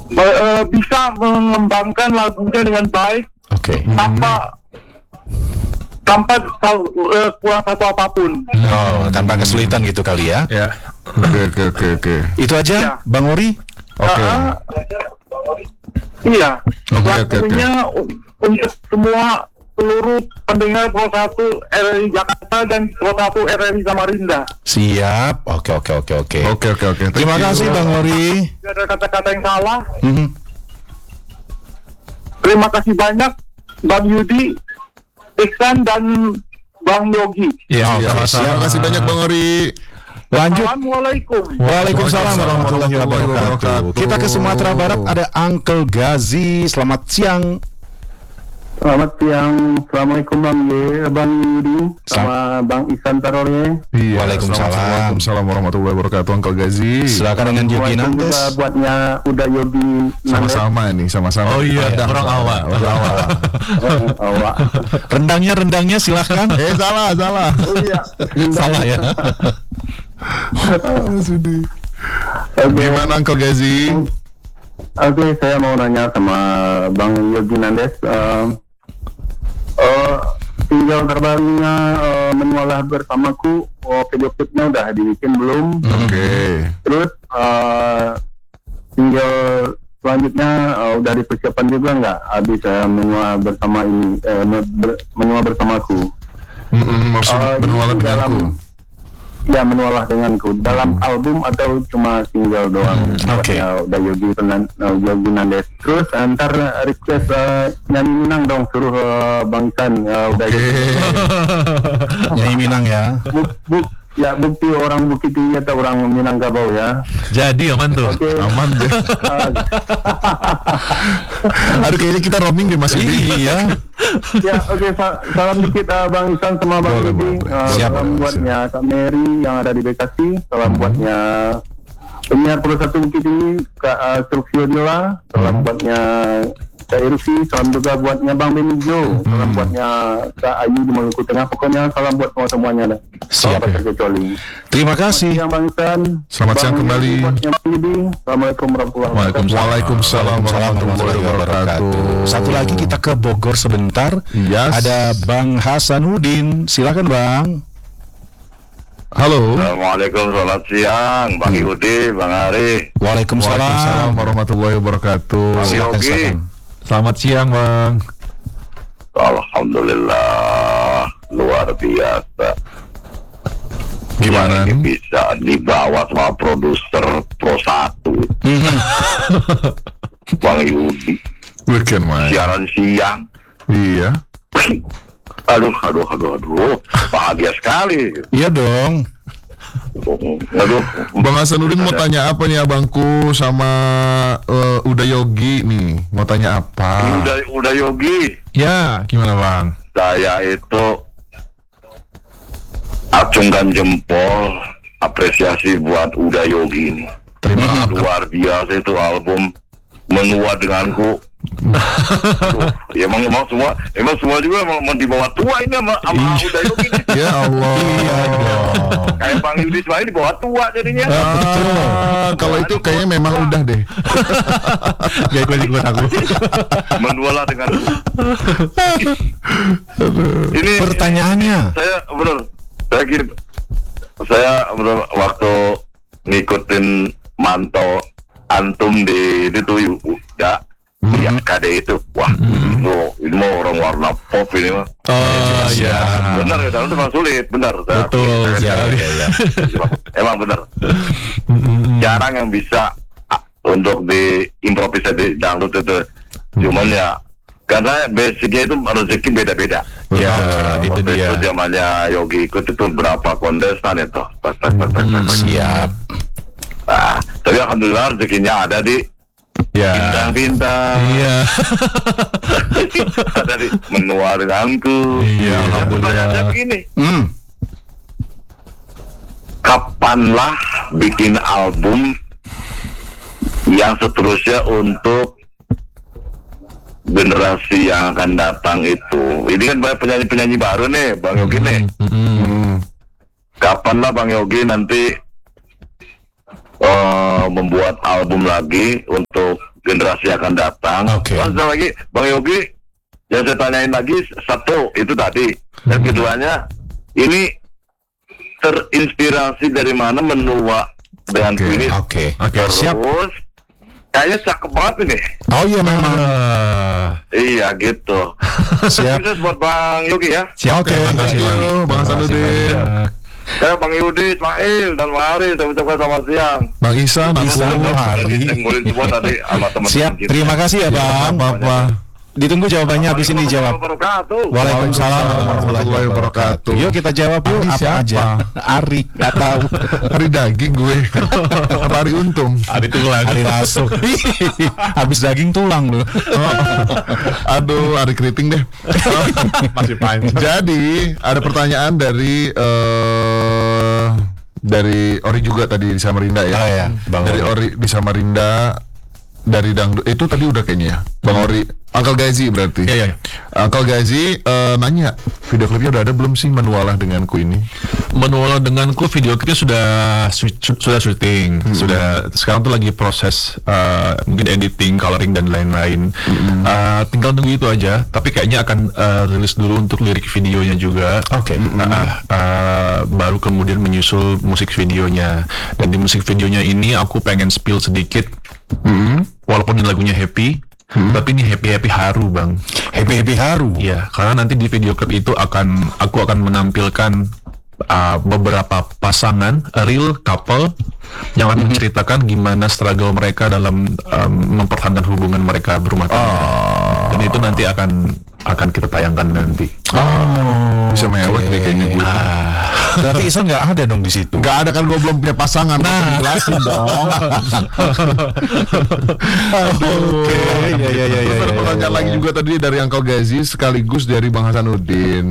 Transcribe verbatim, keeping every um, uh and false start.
uh, bisa mengembangkan lagunya dengan baik. Oke. Okay. Tanpa tanpa uh, kurang satu apapun. Oh, tanpa kesulitan gitu kali ya? Ya. Oke oke oke oke. Itu aja, ya. Bang Ori? Oke. Okay. Uh, iya. Oke oke oke. Untuk semua seluruh pendengar Pro satu R R I Jakarta dan Pro satu R R I Samarinda. Siap. Oke oke oke oke. Oke oke oke. Terima kasih Bang Ori. Tidak ada kata-kata yang salah. Mm-hmm. Terima kasih banyak Bang Yudi, Iksan dan Bang Yogi. Ya, ya, terima kasih banyak Bang Ori. Lanjut. Assalamualaikum. Waalaikumsalam warahmatullahi wabarakatuh. Kita ke Sumatera Barat, ada Uncle Gazi. Selamat siang. Selamat siang. Assalamualaikum Bang Ye, Bang Yudi, sama Bang Ihsan Tarore. Iya, Waalaikumsalam. Waalaikumsalam warahmatullahi wabarakatuh Uncle Gazi. Silakan dengan Yogi Nandes. Juga buatnya udah Yogi Nandes. Sama-sama nih, sama-sama. Oh iya, ya, orang awak. Orang awak. Awak. Rendangnya rendangnya silahkan. Eh salah salah. Oh iya. Salah ya. Sedih. Gimana Uncle Gazi? Oke, okay, saya mau nanya sama Bang Yogi Nandes. Uh, uh, single terbarunya uh, Menualah Bersamaku, oh, video klipnya udah dibikin belum? Oke. Okay. Terus uh, single selanjutnya uh, udah dipersiapkan juga nggak? Habis saya uh, Menua Bersama ini, uh, ber, Menua Bersamaku. Mm-hmm, maksud uh, Menualah Denganku. Ya, Menualah Denganku dalam hmm. album atau cuma single doang? Oke. Okay. Udah Yogi uh, Yogi Nandes. Terus antar request uh, nyanyi Minang dong, suruh uh, Bang San uh, udah okay. Nyanyi Minang ya. Buk, buk, ya bukti orang Bukit Tinggi atau orang Minangkabau ya. Jadi aman tuh. Okay. Aman deh. Aduh kayaknya kita roaming deh Mas Yudi. Iya. Ya oke, okay, sa- salam dikit uh, Bang Ihsan sama Bang Yudi. Uh, salam buatnya Kak Mary yang ada di Bekasi. Salam hmm. buatnya penyiar Pro satu Bukit Tinggi Kak uh, Trufio Dila. Salam hmm. buatnya Kak Irsi. Salam juga buatnya Bang Benijo. Salam hmm. buatnya Kak Ayu di Maluku Tengah. Pokoknya salam buat semua semuanya dah. Siap. Terkecuali. Terima kasih. Selamat siang Bang Ihsan. Selamat siang kembali. Assalamualaikum warahmatullahi wabarakatuh. Waalaikumsalam warahmatullahi wabarakatuh. Satu lagi kita ke Bogor sebentar. Yes. Ada Bang Hasanuddin. Silakan Bang. Halo. Assalamualaikum, selamat siang Bang Yudi, Bang Ari. Waalaikumsalam. Waalaikumsalam warahmatullahi wabarakatuh. Bang Yogi. Selamat siang Bang. Alhamdulillah, luar biasa. Gimana ini nih? Bisa dibawa sama produser Pro satu Bang Yudi. Weekend man. Siaran siang. Iya. Aduh, aduh, aduh, aduh, bahagia sekali. Iya dong. Aduh. Bang Hasanuddin mau tanya apa nih abangku sama uh, Uda Yogi nih? Mau tanya apa? Udah, udah Yogi. Ya, gimana Bang? Saya itu acungkan jempol, apresiasi buat Uda Yogi ini. Terima kasih. Luar biasa itu album Menua Denganku. Aduh, ya emang, emang semua emang semua juga emang mau dibawa tua ini sama, sama Uda Yogi ini. Ya Allah. Iya dong. Kayak Bang Yudi Ismail dibawa tua jadinya. Ah, kalau itu kayaknya memang udah deh. Gak ikut-ikut aku. Menualah dengan ini pertanyaannya. Saya benar. Saya kira saya benar waktu ngikutin mantau antum di itu ya. Ya, K D itu, wah, mm-hmm. itu, ini mau orang warna pop ini mah. Oh iya, benar ya, itu memang sulit, benar. Betul, ya, ya, ya. Emang benar. Jarang yang bisa untuk diimprovisasi di dangdut itu, cuman ya, karena basicnya itu rezeki beda-beda. Ya, itu dia. Itu zamannya Yogi ikut itu berapa kontestan itu, pas, pas, pas, pas, pas. Siap. Nah, tapi alhamdulillah rezekinya ada di ya. Bintang-bintang. Iya. Dari Menua Denganku. Iya, alhamdulillah. Begini. Hmm. Kapanlah bikin album yang seterusnya untuk generasi yang akan datang itu? Ini kan banyak penyanyi-penyanyi baru nih, Bang Yogi nih. Hmm. Kapanlah Bang Yogi nanti Uh, membuat album lagi untuk generasi akan datang. Oke. Terus ada lagi Bang Yogi yang saya tanyain lagi satu itu tadi. Dan keduanya ini terinspirasi dari mana menua dengan Oke, ini. Oke. Oke, Siap. Terus kayaknya cakep banget ini. Oh iya memang. Iya gitu. Siap. Sukses buat Bang Yogi ya. Siap, Oke. terima kasih, Bang. Halo, Bang Hasanuddin. Saya Bang Yudi, Ismail, dan Mari, saya ucapkan selamat siang. Bang Isan, Isan, Isan. Hari. Ngumpulin semua tadi sama teman-teman Siap. kita. Terima kasih ya Bang. Apa-apa. Ditunggu jawabannya habis ini jawab. Wabarakatuh. Waalaikumsalam warahmatullahi wabarakatuh. Yuk kita jawab yuk. Ari Apa siapa? aja? Ari. Gak tahu. Hari daging gue. Apa hari untung? Ada tulang. Hari masuk. Habis daging tulang loh. Aduh, hari keriting deh. Masih panjang. Jadi ada pertanyaan dari eh dari Ori juga tadi di Samarinda ya. Oh ya, Bang dari Ori di Samarinda, dari dangdut itu tadi udah kayaknya ya. Bang Ori, Uncle Gazi berarti. Iya, iya. Uncle Gazi eh, nanya, video klipnya udah ada belum sih Menualah Denganku ini? Menualah Denganku video klipnya sudah su- su- sudah syuting, sudah sekarang tuh lagi proses uh, mungkin editing, coloring dan lain-lain. Uh, tinggal nunggu itu aja. Tapi kayaknya akan uh, rilis dulu untuk lirik videonya juga. Oke. Uh, uh, baru kemudian menyusul musik videonya. Dan di musik videonya ini aku pengen spill sedikit. Walaupun ini lagunya happy, tapi ini happy happy haru bang. Happy happy haru. Iya, karena nanti di video clip itu akan aku akan menampilkan uh, beberapa pasangan real couple yang akan menceritakan gimana struggle mereka dalam um, mempertahankan hubungan mereka berumah tangga. Dan itu nanti akan akan kita tayangkan nanti. Bisa mewek deh kayaknya gue. Berarti Isan nggak ada dong di situ. Gak ada kan, gue belum punya pasangan. Nah, jelasin dong. Oke. Ya ya ya ya. Terus ada pertanyaan lagi juga tadi dari Uncle Gazi sekaligus dari Bang Hasanuddin.